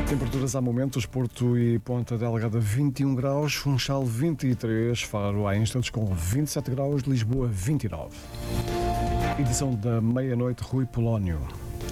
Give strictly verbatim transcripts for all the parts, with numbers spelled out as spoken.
Temperaturas há momentos, Porto e Ponta Delgada vinte e um graus, Funchal vinte e três, Faro há instantes com vinte e sete graus, Lisboa vinte e nove. Edição da meia-noite, Rui Polónio.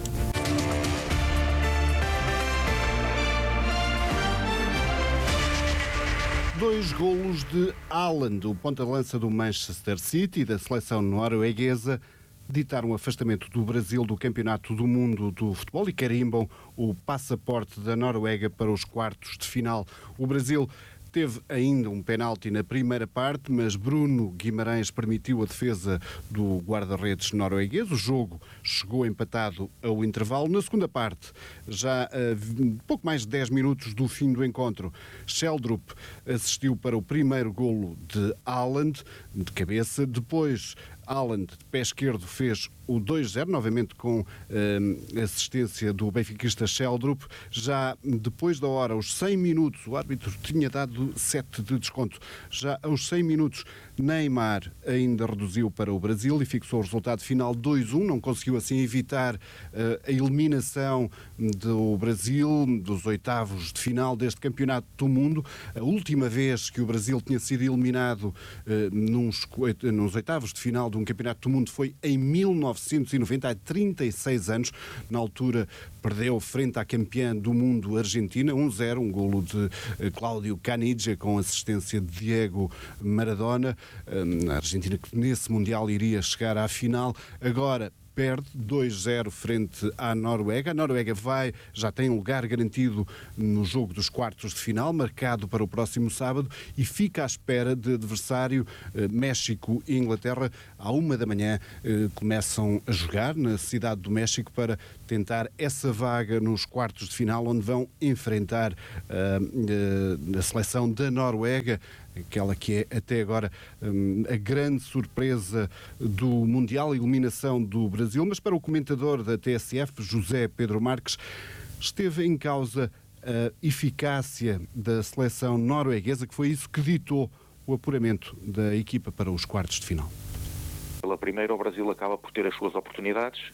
Dois golos de Haaland, o ponta-lança do Manchester City e da seleção norueguesa, ditaram o afastamento do Brasil do Campeonato do Mundo do Futebol e carimbam o passaporte da Noruega para os quartos de final. O Brasil teve ainda um penalti na primeira parte, mas Bruno Guimarães permitiu a defesa do guarda-redes norueguês. O jogo chegou empatado ao intervalo. Na segunda parte, já a pouco mais de dez minutos do fim do encontro, Sheldrup assistiu para o primeiro golo de Haaland, de cabeça. Depois, Haaland, de pé esquerdo, fez o dois zero, novamente com uh, assistência do benfiquista Sheldrup. Já depois da hora, aos cem minutos, o árbitro tinha dado sete de desconto. Já aos cem minutos, Neymar ainda reduziu para o Brasil e fixou o resultado final dois um. Não conseguiu assim evitar uh, a eliminação do Brasil dos oitavos de final deste Campeonato do Mundo. A última vez que o Brasil tinha sido eliminado uh, nos, nos oitavos de final de um Campeonato do Mundo foi em mil novecentos e noventa, há trinta e seis anos. Na altura perdeu frente à campeã do mundo Argentina, um zero, um golo de Cláudio Caniggia com assistência de Diego Maradona. A Argentina que nesse Mundial iria chegar à final. Agora perde dois zero frente à Noruega. A Noruega vai, já tem um lugar garantido no jogo dos quartos de final, marcado para o próximo sábado, e fica à espera de adversário. eh, México e Inglaterra, à uma da manhã, eh, começam a jogar na cidade do México para tentar essa vaga nos quartos de final, onde vão enfrentar eh, eh, a seleção da Noruega, aquela que é até agora hum, a grande surpresa do Mundial, a eliminação do Brasil. Mas para o comentador da T S F, José Pedro Marques, esteve em causa a eficácia da seleção norueguesa, que foi isso que ditou o apuramento da equipa para os quartos de final. Pela primeira, o Brasil acaba por ter as suas oportunidades,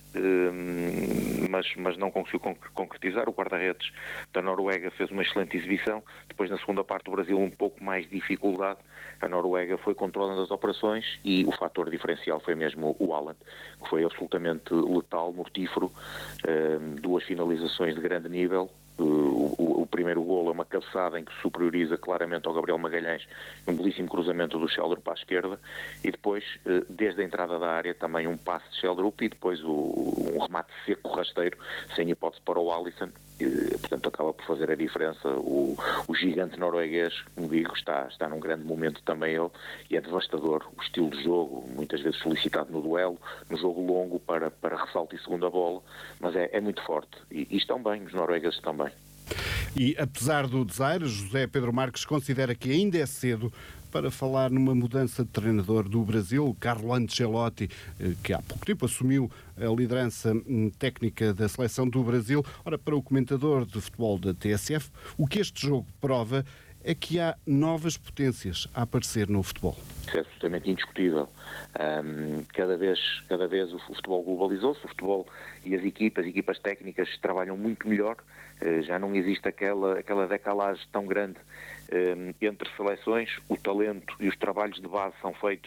mas, mas não conseguiu concretizar. O guarda-redes da Noruega fez uma excelente exibição. Depois, na segunda parte, o Brasil um pouco mais de dificuldade. A Noruega foi controlando as operações e o fator diferencial foi mesmo o Haaland, que foi absolutamente letal, mortífero, duas finalizações de grande nível. O, o, o primeiro golo é uma cabeçada em que se superioriza claramente ao Gabriel Magalhães, um belíssimo cruzamento do Sheldrup à esquerda, e depois, desde a entrada da área, também um passe de Sheldrup e depois o, um remate seco rasteiro, sem hipótese para o Alisson. E, portanto, acaba por fazer a diferença. O, o gigante norueguês, como digo, está, está num grande momento também ele, e é devastador o estilo de jogo, muitas vezes solicitado no duelo, no jogo longo para, para ressalto e segunda bola, mas é, é muito forte, e, e estão bem, os noruegueses estão bem. E apesar do desaire, José Pedro Marques considera que ainda é cedo para falar numa mudança de treinador do Brasil. Carlo Ancelotti, que há pouco tempo assumiu a liderança técnica da seleção do Brasil. Ora, para o comentador de futebol da T S F, o que este jogo prova é que há novas potências a aparecer no futebol. Isso é absolutamente indiscutível. Um, cada vez, cada vez o futebol globalizou-se, o futebol e as equipas, as equipas técnicas trabalham muito melhor. Uh, já não existe aquela, aquela decalagem tão grande um, entre seleções. O talento e os trabalhos de base são feitos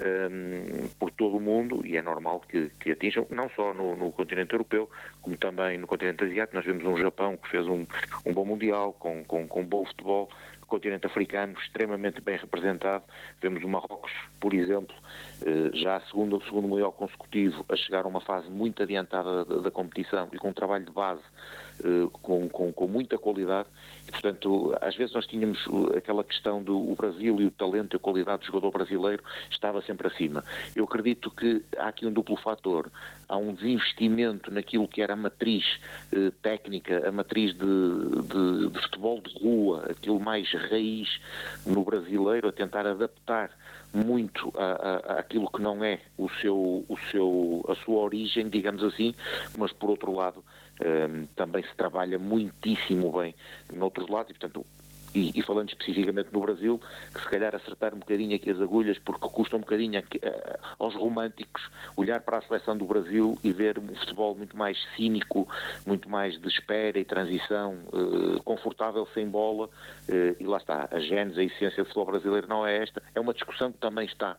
um, por todo o mundo e é normal que, que atinjam, não só no, no continente europeu, como também no continente asiático. Nós vemos um Japão que fez um, um bom Mundial, com, com, com bom futebol. Continente africano extremamente bem representado. Vemos o Marrocos, por exemplo, já a segunda, o segundo Mundial consecutivo, a chegar a uma fase muito adiantada da, da competição e com um trabalho de base com, com, com muita qualidade. E, portanto, às vezes nós tínhamos aquela questão do o Brasil e o talento e a qualidade do jogador brasileiro estava sempre acima. Eu acredito que há aqui um duplo fator. Há um desinvestimento naquilo que era a matriz eh, técnica, a matriz de, de, de futebol de rua, aquilo mais raiz no brasileiro, a tentar adaptar muito a, a, àquilo que não é o seu, o seu, a sua origem, digamos assim, mas por outro lado um, também se trabalha muitíssimo bem noutros lados e, portanto, e, e falando especificamente no Brasil, que se calhar acertar um bocadinho aqui as agulhas, porque custa um bocadinho aqui, uh, aos românticos olhar para a seleção do Brasil e ver um futebol muito mais cínico, muito mais de espera e transição, uh, confortável sem bola, uh, e lá está, a gênese, a essência do futebol brasileiro não é esta, é uma discussão que também está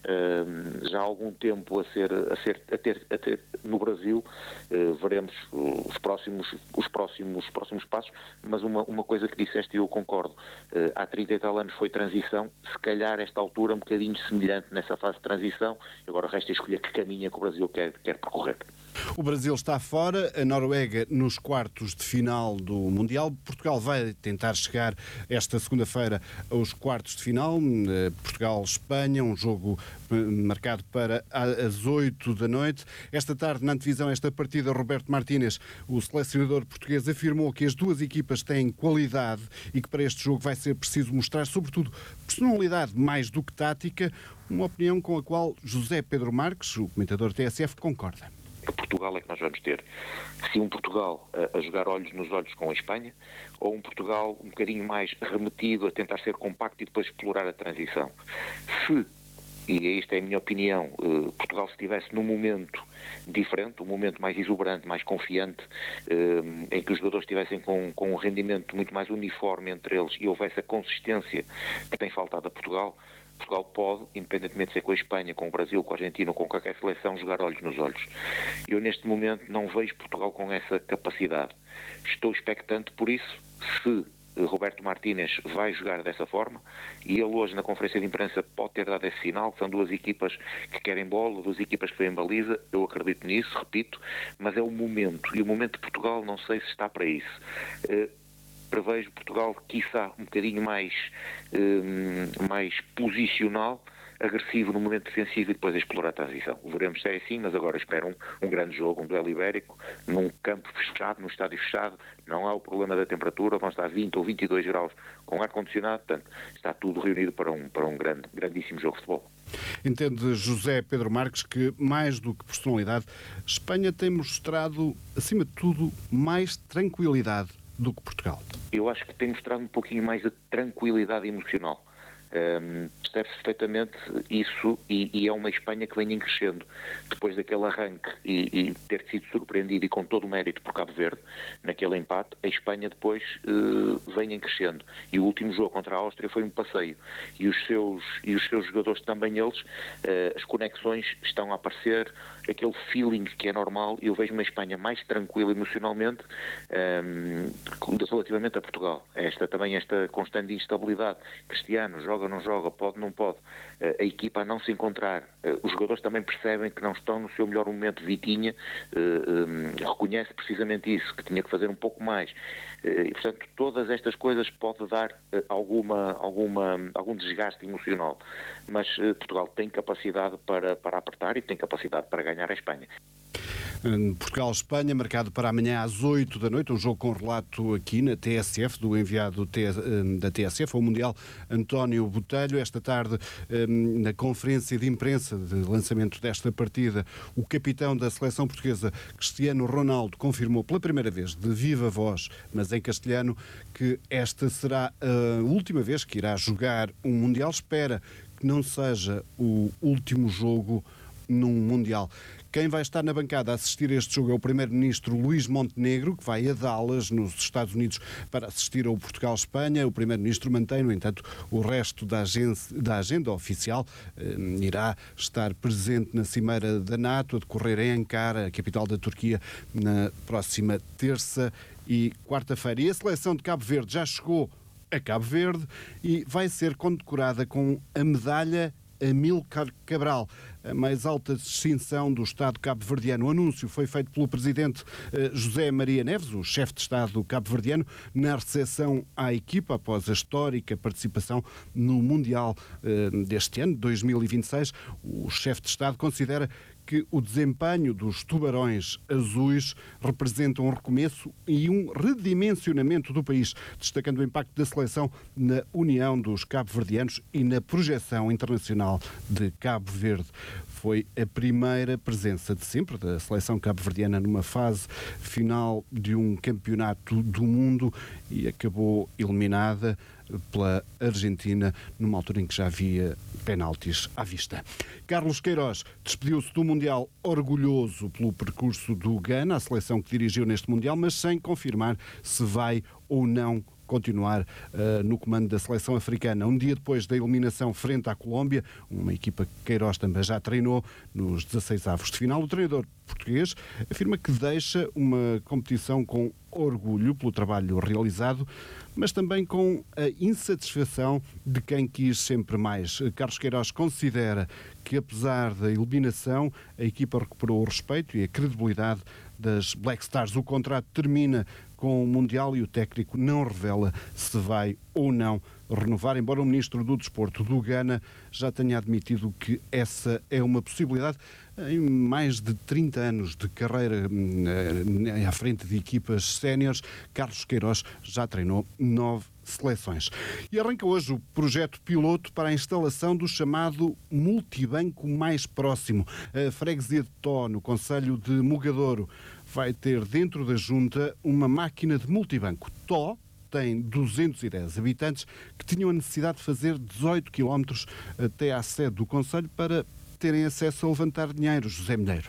Uh, já há algum tempo a ser a ser a ter, a ter no Brasil. Uh, veremos os próximos os próximos próximos passos, mas uma uma coisa que disseste e eu concordo, uh, há trinta e tal anos foi transição, se calhar esta altura um bocadinho semelhante nessa fase de transição, agora resta escolher que caminho é que o Brasil quer, quer percorrer. O Brasil está fora, a Noruega nos quartos de final do Mundial. Portugal vai tentar chegar esta segunda-feira aos quartos de final. Portugal-Espanha, um jogo marcado para as oito da noite. Esta tarde, na antevisão, esta partida, Roberto Martínez, o selecionador português, afirmou que as duas equipas têm qualidade e que para este jogo vai ser preciso mostrar, sobretudo, personalidade mais do que tática, uma opinião com a qual José Pedro Marques, o comentador T S F, concorda. Portugal é que nós vamos ter. Se um Portugal a, a jogar olhos nos olhos com a Espanha, ou um Portugal um bocadinho mais remetido a tentar ser compacto e depois explorar a transição. Se, e esta é a minha opinião, eh, Portugal se estivesse num momento diferente, um momento mais exuberante, mais confiante, eh, em que os jogadores estivessem com, com um rendimento muito mais uniforme entre eles e houvesse a consistência que tem faltado a Portugal, Portugal pode, independentemente de ser com a Espanha, com o Brasil, com a Argentina ou com qualquer seleção, jogar olhos nos olhos. Eu, neste momento, não vejo Portugal com essa capacidade. Estou expectante por isso, se Roberto Martínez vai jogar dessa forma, e ele hoje, na conferência de imprensa, pode ter dado esse sinal, que são duas equipas que querem bola, duas equipas que vêm baliza, eu acredito nisso, repito, mas é o momento, e o momento de Portugal não sei se está para isso. Prevejo Portugal, quiçá, um bocadinho mais, um, mais posicional, agressivo no momento defensivo e depois a explorar a transição. Veremos se é assim, mas agora espero um, um grande jogo, um duelo ibérico, num campo fechado, num estádio fechado. Não há o problema da temperatura, vão estar vinte ou vinte e dois graus com ar-condicionado, portanto, está tudo reunido para um, para um grande, grandíssimo jogo de futebol. Entende José Pedro Marques que, mais do que personalidade, Espanha tem mostrado, acima de tudo, mais tranquilidade do que Portugal? Eu acho que tem mostrado um pouquinho mais de tranquilidade emocional. Um, percebe-se perfeitamente isso e, e é uma Espanha que vem em crescendo depois daquele arranque e, e ter sido surpreendido e com todo o mérito por Cabo Verde naquele empate. A Espanha depois uh, vem em crescendo e o último jogo contra a Áustria foi um passeio e os seus, e os seus jogadores também eles, uh, as conexões estão a aparecer, aquele feeling que é normal, e eu vejo uma Espanha mais tranquila emocionalmente um, relativamente a Portugal. Esta, também esta constante instabilidade. Cristiano joga, não joga, pode, não pode. Uh, a equipa a não se encontrar. Uh, os jogadores também percebem que não estão no seu melhor momento. Vitinha uh, um, reconhece precisamente isso, que tinha que fazer um pouco mais. Uh, e, portanto, todas estas coisas podem dar uh, alguma, alguma, algum desgaste emocional. Mas uh, Portugal tem capacidade para, para apertar e tem capacidade para ganhar a Espanha. Portugal-Espanha, marcado para amanhã às oito da noite, um jogo com relato aqui na T S F, do enviado da T S F ao Mundial, António Botelho. Esta tarde, na conferência de imprensa de lançamento desta partida, o capitão da seleção portuguesa, Cristiano Ronaldo, confirmou pela primeira vez, de viva voz, mas em castelhano, que esta será a última vez que irá jogar um Mundial. Espera que não seja o último jogo num Mundial. Quem vai estar na bancada a assistir a este jogo é o primeiro-ministro Luís Montenegro, que vai a Dallas, nos Estados Unidos, para assistir ao Portugal-Espanha. O primeiro-ministro mantém, no entanto, o resto da, agência, da agenda oficial. Eh, irá estar presente na Cimeira da NATO, a decorrer em Ankara, a capital da Turquia, na próxima terça e quarta-feira. E a seleção de Cabo Verde já chegou a Cabo Verde e vai ser condecorada com a medalha Amílcar Cabral, a mais alta distinção do Estado cabo-verdiano. O anúncio foi feito pelo presidente José Maria Neves, o chefe de Estado cabo-verdiano, na recepção à equipa após a histórica participação no Mundial deste ano, dois mil e vinte e seis. O chefe de Estado considera que o desempenho dos tubarões azuis representa um recomeço e um redimensionamento do país, destacando o impacto da seleção na união dos cabo-verdianos e na projeção internacional de Cabo Verde. Foi a primeira presença de sempre da seleção cabo-verdiana numa fase final de um campeonato do mundo e acabou eliminada pela Argentina numa altura em que já havia penaltis à vista. Carlos Queiroz despediu-se do Mundial orgulhoso pelo percurso do Ghana, a seleção que dirigiu neste Mundial, mas sem confirmar se vai ou não continuar uh, no comando da seleção africana. Um dia depois da eliminação frente à Colômbia, uma equipa que Queiroz também já treinou nos dezasseis avos de final, o treinador português afirma que deixa uma competição com orgulho pelo trabalho realizado, mas também com a insatisfação de quem quis sempre mais. Carlos Queiroz considera que, apesar da eliminação, a equipa recuperou o respeito e a credibilidade das Black Stars. O contrato termina com o Mundial e o técnico não revela se vai ou não renovar, embora o ministro do Desporto do Ghana já tenha admitido que essa é uma possibilidade. Em mais de trinta anos de carreira à frente de equipas séniores, Carlos Queiroz já treinou nove seleções. E arranca hoje o projeto piloto para a instalação do chamado multibanco mais próximo. A freguesia de Tó, no concelho de Mugadouro, vai ter dentro da junta uma máquina de multibanco. Tó tem duzentos e dez habitantes que tinham a necessidade de fazer dezoito quilómetros até à sede do concelho para terem acesso a levantar dinheiro. José Milheiro.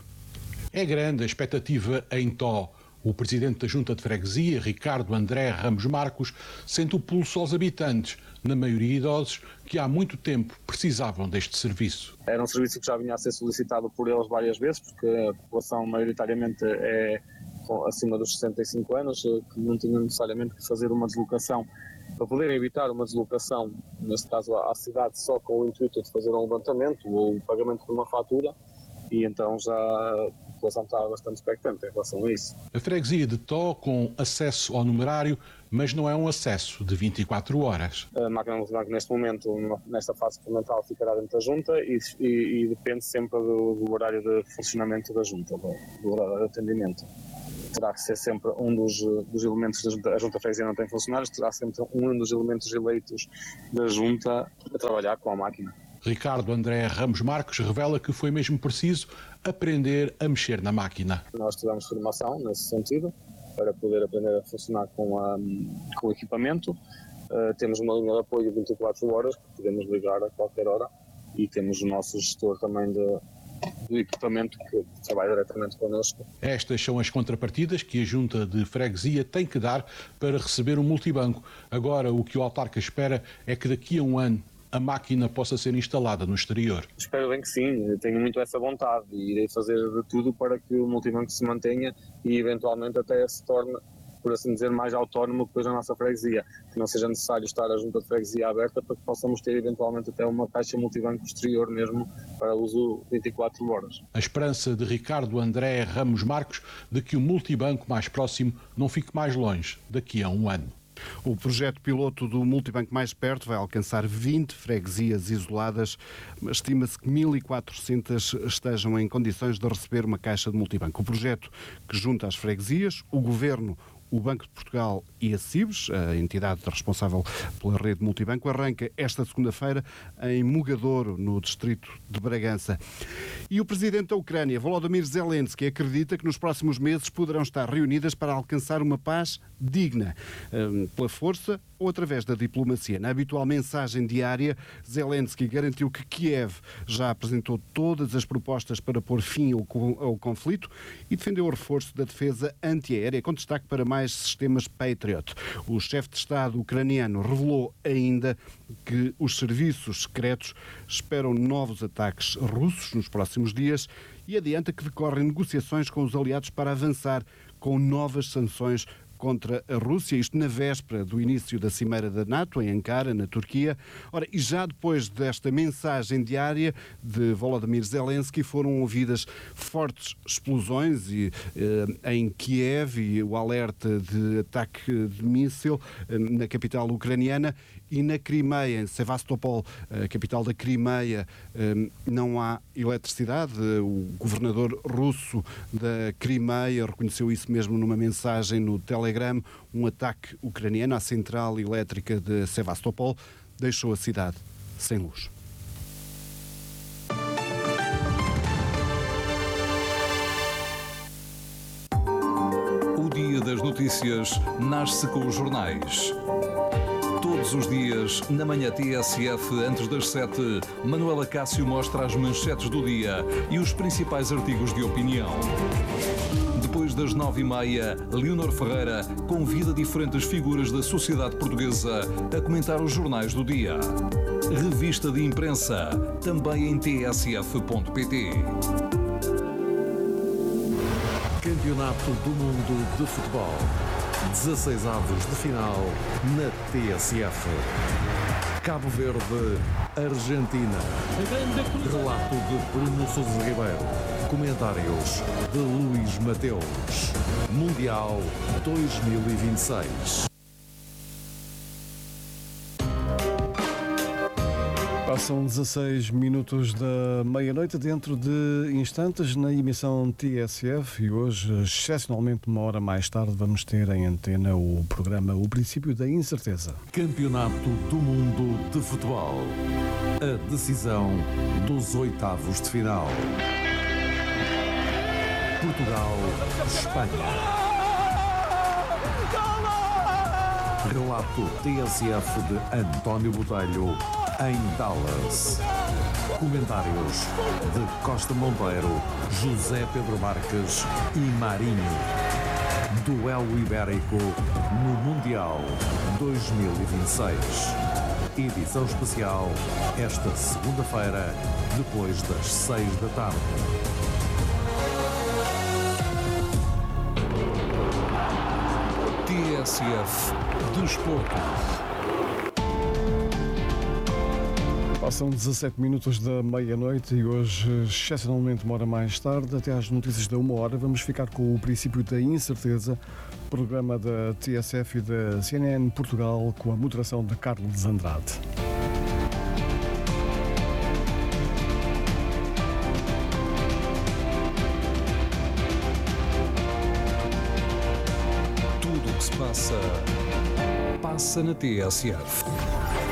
É grande a expectativa em Tó. O presidente da Junta de Freguesia, Ricardo André Ramos Marcos, sente o pulso aos habitantes, na maioria idosos, que há muito tempo precisavam deste serviço. Era um serviço que já vinha a ser solicitado por eles várias vezes, porque a população maioritariamente é acima dos sessenta e cinco anos, que não tinham necessariamente que fazer uma deslocação. Para poder evitar uma deslocação, neste caso à cidade, só com o intuito de fazer um levantamento ou o pagamento de uma fatura, e então já a população está bastante expectante em relação a isso. A freguesia de Tó com acesso ao numerário, mas não é um acesso de vinte e quatro horas. A máquina multibanco neste momento, nesta fase experimental, ficará dentro da junta e, e, e depende sempre do, do horário de funcionamento da junta, do, do horário de atendimento. Terá que ser sempre um dos, dos elementos da junta. A junta freguesia não tem funcionários, terá sempre um dos elementos eleitos da junta a trabalhar com a máquina. Ricardo André Ramos Marcos revela que foi mesmo preciso aprender a mexer na máquina. Nós tivemos formação nesse sentido, para poder aprender a funcionar com, a, com o equipamento. Uh, temos uma linha de apoio de vinte e quatro horas, que podemos ligar a qualquer hora, e temos o nosso gestor também de, do equipamento, que trabalha diretamente connosco. Estas são as contrapartidas que a Junta de Freguesia tem que dar para receber um multibanco. Agora, o que o autarca espera é que daqui a um ano a máquina possa ser instalada no exterior. Espero bem que sim, tenho muito essa vontade e irei fazer de tudo para que o multibanco se mantenha e eventualmente até se torne, por assim dizer, mais autónomo depois da nossa freguesia, que não seja necessário estar a junta de freguesia aberta para que possamos ter eventualmente até uma caixa multibanco exterior mesmo para uso vinte e quatro horas. A esperança de Ricardo André Ramos Marcos de que o multibanco mais próximo não fique mais longe daqui a um ano. O projeto piloto do multibanco mais perto vai alcançar vinte freguesias isoladas, mas estima-se que mil e quatrocentas estejam em condições de receber uma caixa de multibanco. O projeto que junta as freguesias, o Governo, o Banco de Portugal e a Cibes, a entidade responsável pela rede multibanco, arranca esta segunda-feira em Mugadouro, no distrito de Bragança. E o presidente da Ucrânia, Volodymyr Zelensky, acredita que nos próximos meses poderão estar reunidas para alcançar uma paz digna, pela força ou através da diplomacia. Na habitual mensagem diária, Zelensky garantiu que Kiev já apresentou todas as propostas para pôr fim ao, ao conflito e defendeu o reforço da defesa antiaérea, com destaque para mais sistemas Patriot. O chefe de Estado ucraniano revelou ainda que os serviços secretos esperam novos ataques russos nos próximos dias e adianta que decorrem negociações com os aliados para avançar com novas sanções contra a Rússia, isto na véspera do início da Cimeira da NATO, em Ankara, na Turquia. Ora, e já depois desta mensagem diária de Volodymyr Zelensky foram ouvidas fortes explosões e, eh, em Kiev e o alerta de ataque de míssil eh, na capital ucraniana e na Crimeia, em Sevastopol, a capital da Crimeia, eh, não há eletricidade. O governador russo da Crimeia reconheceu isso mesmo numa mensagem no Telegram. Um ataque ucraniano à central elétrica de Sevastopol deixou a cidade sem luz. notícias nasce com os jornais. Todos os dias, na manhã T S F, antes das sete, Manuela Cássio mostra as manchetes do dia e os principais artigos de opinião. Depois das nove e meia, Leonor Ferreira convida diferentes figuras da sociedade portuguesa a comentar os jornais do dia. Revista de imprensa, também em t s f ponto p t. Campeonato do Mundo de Futebol. dezasseis avos de final na T S F. Cabo Verde, Argentina. Relato de Bruno Sousa Ribeiro. Comentários de Luís Mateus. Mundial dois mil e vinte e seis. Passam dezasseis minutos da meia-noite, dentro de instantes na emissão T S F, e hoje, excepcionalmente uma hora mais tarde, vamos ter em antena o programa O Princípio da Incerteza. Campeonato do Mundo de Futebol. A decisão dos oitavos de final. Portugal, Espanha. Relato T S F de António Botelho em Dallas. Comentários de Costa Monteiro, José Pedro Marques e Marinho. Duelo ibérico no Mundial dois mil e vinte e seis. Edição especial esta segunda-feira, depois das seis da tarde. T S F Desporto. Passam dezassete minutos da meia-noite e hoje, excepcionalmente uma hora mais tarde, até às notícias da uma hora, vamos ficar com o Princípio da Incerteza, programa da T S F e da C N N Portugal, com a moderação de Carlos Andrade. Tudo o que se passa, passa na T S F.